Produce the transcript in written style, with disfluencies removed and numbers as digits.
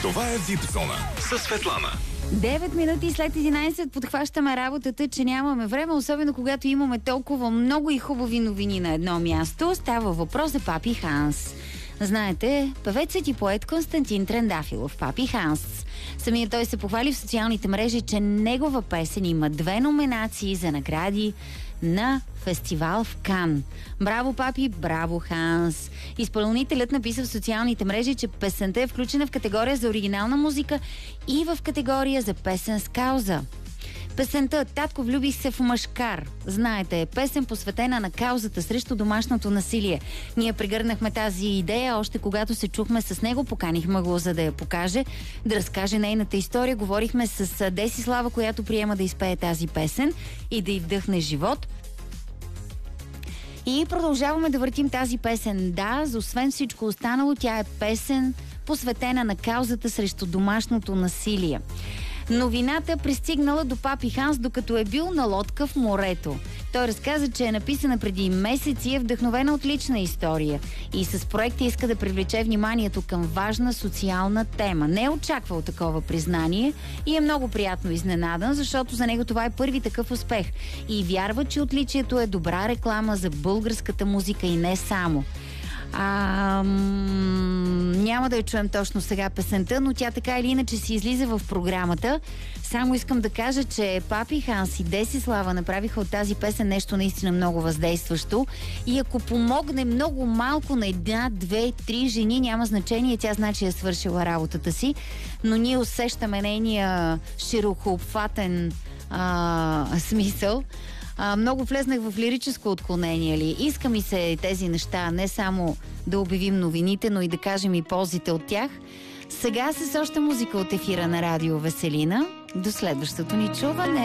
Това е VIP Зона със Светлана. 9 минути след 11 подхващаме работата, че нямаме време, особено когато имаме толкова много и хубави новини на едно място. Става въпрос за Папи Ханс. Знаете, певецът и поет Константин Трендафилов, Папи Ханс. Самият той се похвали в социалните мрежи, че негова песен има 2 номинации за награди на фестивал в Кан. Браво, Папи, браво, Ханс! Изпълнителят написа в социалните мрежи, че песента е включена в категория за оригинална музика и в категория за песен с кауза. Песента "Татко, влюбих се в мъжкар", знаете, е песен посветена на каузата срещу домашното насилие. Ние прегърнахме тази идея още когато се чухме с него, поканихме го за да я покаже, да разкаже нейната история. Говорихме с Десислава, която приема да изпее тази песен и да й вдъхне живот. И продължаваме да въртим тази песен. Да, освен всичко останало, тя е песен посветена на каузата срещу домашното насилие. Новината пристигнала до Папи Ханс, докато е бил на лодка в морето. Той разказа, че е написана преди месеци и е вдъхновена от лична история. И с проекта иска да привлече вниманието към важна социална тема. Не е очаквал такова признание и е много приятно изненадан, защото за него това е първи такъв успех. И вярва, че отличието е добра реклама за българската музика и не само. Няма да я чуем точно сега песента, но тя така или иначе си излиза в програмата. Само искам да кажа, че Папи Ханс и Десислава направиха от тази песен нещо наистина много въздействащо. И ако помогне много малко на 1, 2, 3 жени, няма значение, тя значи е свършила работата си. Но ние усещаме нейния широкообхватен смисъл. Много влезнах в лирическо отклонение ли. Иска ми се тези неща не само да обявим новините, но и да кажем и ползите от тях. Сега с още музика от ефира на Радио Веселина. До следващото ни чуване.